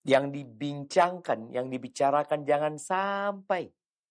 Yang dibincangkan, yang dibicarakan jangan sampai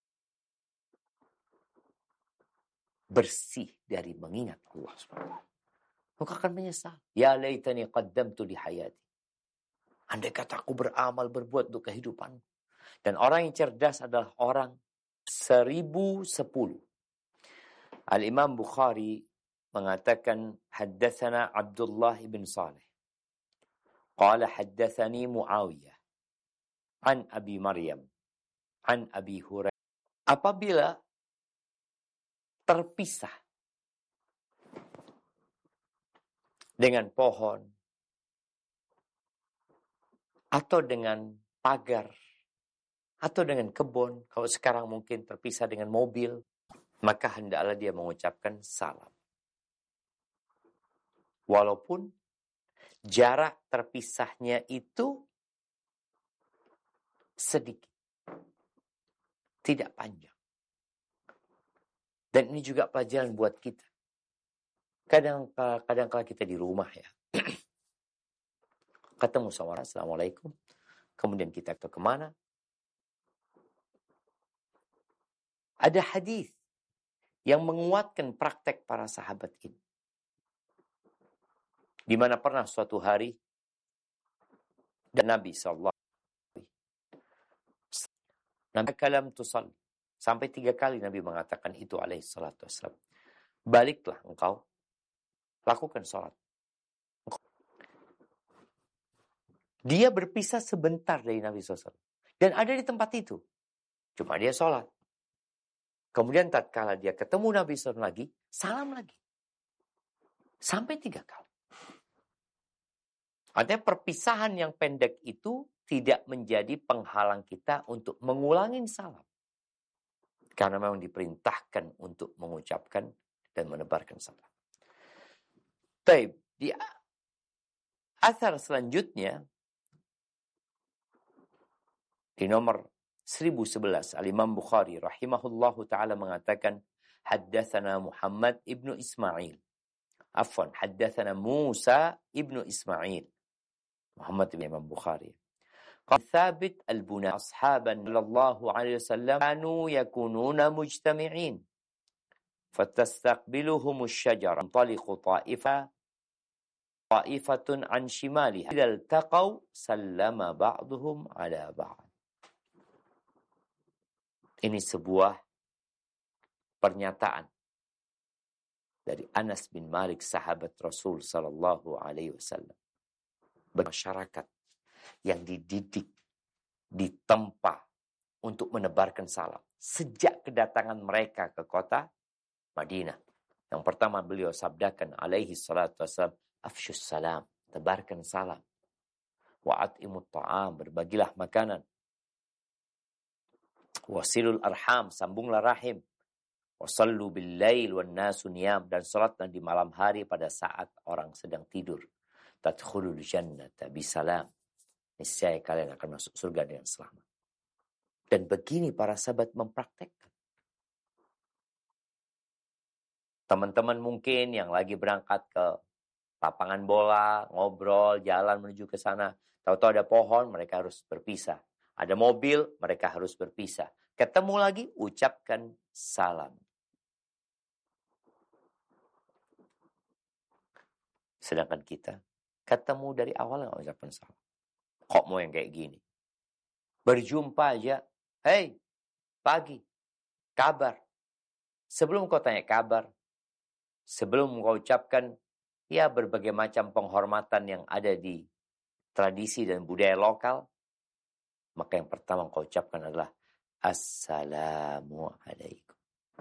bersih dari mengingat Allah SWT. Maka akan menyesal. Ya laitani qaddamtu li hayati. Andai kata aku beramal, berbuat untuk kehidupan. Dan orang yang cerdas adalah orang 1010. Al-Imam Bukhari mengatakan, haddatsana Abdullah ibn Saleh. Qala haddatsani Muawiyah. An Abi Maryam. An Abi Hurairah. Apabila terpisah dengan pohon atau dengan pagar atau dengan kebun, kalau sekarang mungkin terpisah dengan mobil, maka hendaklah dia mengucapkan salam. Walaupun jarak terpisahnya itu sedikit, tidak panjang. Dan ini juga pelajaran buat kita. Kadang-kadang kita di rumah ya, ketemu sama orang, Assalamualaikum, kemudian kita kemana? Ada hadis yang menguatkan praktek para sahabat ini. Di mana pernah suatu hari dan Nabi SAW Nabi kalam tusal sampai 3 kali Nabi mengatakan itu alaihi salatu wassalam. Baliklah engkau, lakukan sholat. Dia berpisah sebentar dari Nabi SAW dan ada di tempat itu. Cuma dia sholat. Kemudian tatkala dia ketemu Nabi SAW lagi, salam lagi. Sampai 3 kali. Artinya perpisahan yang pendek itu tidak menjadi penghalang kita untuk mengulangi salam. Karena memang diperintahkan untuk mengucapkan dan menebarkan salam. Baik, di athar selanjutnya, di nomor 1011, Al-Imam Bukhari rahimahullahu ta'ala mengatakan, haddatsana Muhammad ibnu Ismail. Afwan, haddatsana Musa ibnu Ismail. Muhammad ibn Imam Bukhari. Qala Thabit al-Bunani ashaban sallallahu alaihi wasallam kanu yakununa mujtami'in fatastaqbiluhum asy-syajara taliqu ta'ifatun an shimaliha idza iltaqaw sallama ba'dhum ala ba'd. Ini sebuah pernyataan dari Anas bin Malik, sahabat Rasul sallallahu alaihi wasallam. Masyarakat yang dididik, ditempa untuk menebarkan salam sejak kedatangan mereka ke kota Madinah. Yang pertama beliau sabdakan alaihi salatu wassalam, afsyus salam, tebarkan salam. Wa at'imut ta'am, berbagilah makanan. Wasilul arham, sambunglah rahim. Wasallu bil lail wan nasu niyam, dan salatlah di malam hari pada saat orang sedang tidur. Tadkhulul jannata bisalam, niscaya kalian akan masuk surga dengan selamat. Dan begini para sahabat mempraktekkan. Teman-teman mungkin yang lagi berangkat ke lapangan bola, ngobrol, jalan menuju ke sana, tahu-tahu ada pohon, mereka harus berpisah. Ada mobil, mereka harus berpisah. Ketemu lagi, ucapkan salam. Sedangkan kita ketemu dari awal nggak ucapkan salam. Kok mau yang kayak gini? Berjumpa aja, hey, pagi, kabar. Sebelum kau tanya kabar, sebelum kau ucapkan ya berbagai macam penghormatan yang ada di tradisi dan budaya lokal, maka yang pertama kau ucapkan adalah Assalamualaikum.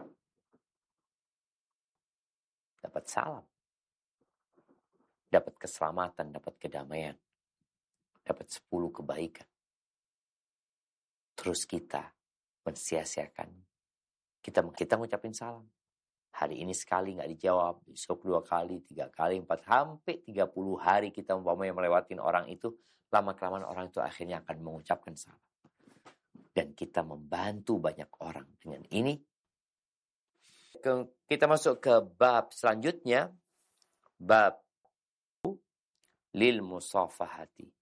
Dapat salam. Dapat keselamatan, dapat kedamaian. Dapat 10 kebaikan. Terus kita mensia-siakan. Kita ngucapin salam. Hari ini sekali nggak dijawab, besok 2 kali, 3 kali, 4, sampai 30 hari kita umpamanya melewatin orang itu, lama-kelamaan orang itu akhirnya akan mengucapkan salam. Dan kita membantu banyak orang dengan ini. Kita masuk ke bab selanjutnya, bab lil musafahati.